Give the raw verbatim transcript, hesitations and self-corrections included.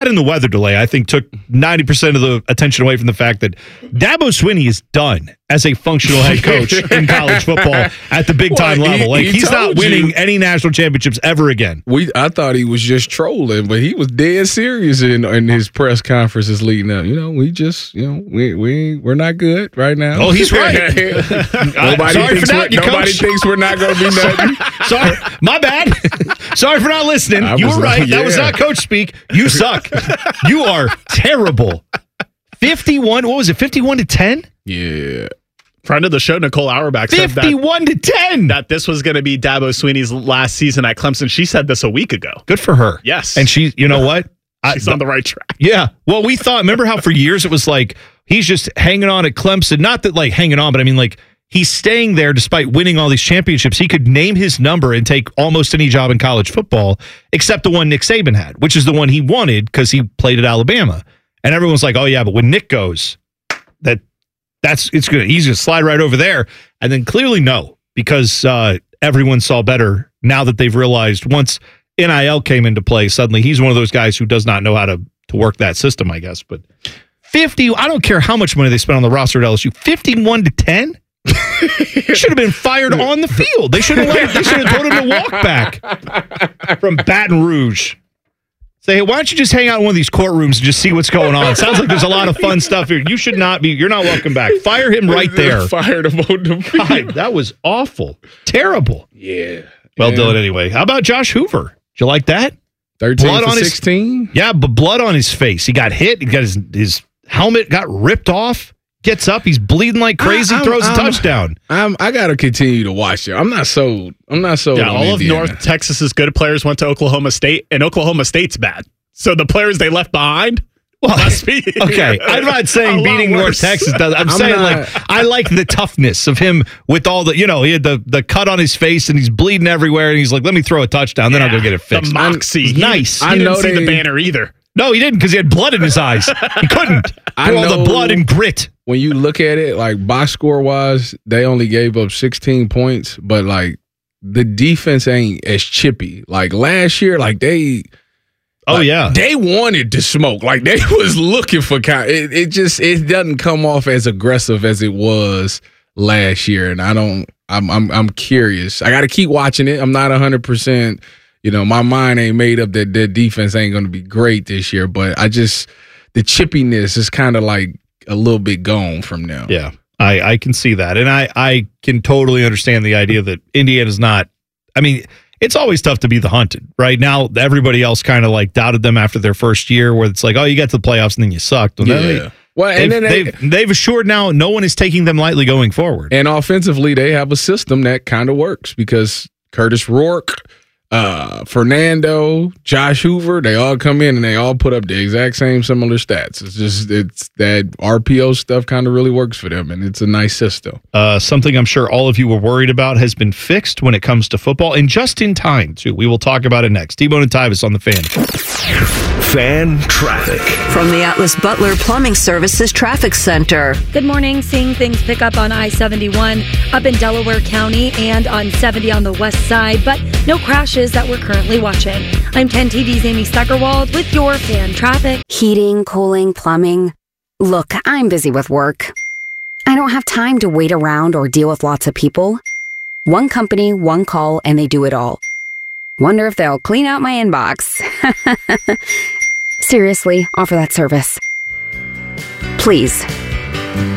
and the weather delay, I think, took ninety percent of the attention away from the fact that Dabo Swinney is done as a functional head coach in college football at the big-time well, level. He, like he He's not winning you. any national championships ever again. We I thought he was just trolling, but he was dead serious in, in his press conferences leading up. You know, we just, you know, we, we, we're not good right now. Oh, he's right. nobody Sorry thinks, for we're, that, you nobody coach. thinks we're not going to be nothing. Sorry, my bad. Sorry for not listening. I You was were right. like, That was yeah. not coach speak. You suck. You are terrible. fifty-one, what was it, fifty-one to ten? Yeah. Friend of the show, Nicole Auerbach, said that, fifty-one to ten. that this was going to be Dabo Swinney's last season at Clemson. She said this a week ago. Good for her. Yes. And she, you know what? She's I, on the right track. Yeah. Well, we thought, remember how for years it was like, he's just hanging on at Clemson. Not that like hanging on, but I mean like he's staying there despite winning all these championships. He could name his number and take almost any job in college football, except the one Nick Saban had, which is the one he wanted because he played at Alabama. And everyone's like, oh yeah, but when Nick goes, that that's it's good. He's going to slide right over there. And then clearly no, because uh, everyone saw better now that they've realized once N I L came into play, suddenly he's one of those guys who does not know how to, to work that system, I guess. But fifty, I don't care how much money they spent on the roster at L S U, fifty-one to ten? Should have been fired on the field. They should have let, they should have told him to walk back from Baton Rouge. Say, hey, why don't you just hang out in one of these courtrooms and just see what's going on? Sounds like there's a lot of fun stuff here. You should not be, you're not welcome back. Fire him right there. Fired him on the field. God, that was awful. Terrible. Yeah. Well yeah. done anyway. How about Josh Hoover? Did you like that? thirteen Blood for on his- sixteen? Yeah, but blood on his face. He got hit. He got his, his helmet got ripped off. Gets up. He's bleeding like crazy. I- I'm- throws a I'm- touchdown. I'm, I got to continue to watch it. I'm not sold. I'm not sold Yeah, on all of Indiana. North Texas's good players went to Oklahoma State, and Oklahoma State's bad. So the players they left behind Well, must be okay, I'm not saying a lot beating North worse. Texas does. I'm, I'm saying not- like I like the toughness of him with all the, you know, he had the, the cut on his face and he's bleeding everywhere and he's like, let me throw a touchdown, then I'll go get it fixed. The moxie. It's He- nice. He, I didn't know see they- the banner either. No, he didn't because he had blood in his eyes. He couldn't. I Through all the know- blood and grit. When you look at it, like box score wise, they only gave up sixteen points, but like the defense ain't as chippy. Like last year, like they. Oh like, yeah, they wanted to smoke. Like they was looking for count. It, it just it doesn't come off as aggressive as it was last year, and I don't. I'm I'm I'm curious. I got to keep watching it. I'm not one hundred percent. You know, my mind ain't made up that their defense ain't going to be great this year, but I just the chippiness is kind of like a little bit gone from them. yeah. I, I can see that, and I I can totally understand the idea that Indiana's not. I mean, it's always tough to be the hunted, right? Now everybody else kind of like doubted them after their first year, where it's like, oh, you got to the playoffs and then you sucked. Well, Yeah. they, Well, and they've, then they, they've, they've assured now no one is taking them lightly going forward. and offensively, they have a system that kind of works because Curtis Rourke, uh, Fernando, Josh Hoover, they all come in and they all put up the exact same similar stats. It's just it's that R P O stuff kind of really works for them, and it's a nice system. Uh, something I'm sure all of you were worried about has been fixed when it comes to football, and just in time, too. We will talk about it next. T-Bone and Tyvis on the Fan. Fan traffic. From the Atlas Butler Plumbing Services Traffic Center. Good morning. Seeing things pick up on I seventy-one up in Delaware County and on seventy on the west side, but no crashes that we're currently watching. I'm ten T V's Amy Steckerwald with your fan traffic. Heating, cooling, plumbing. Look, I'm busy with work. I don't have time to wait around or deal with lots of people. One company, one call, and they do it all. Wonder if they'll clean out my inbox. Seriously, offer that service. Please,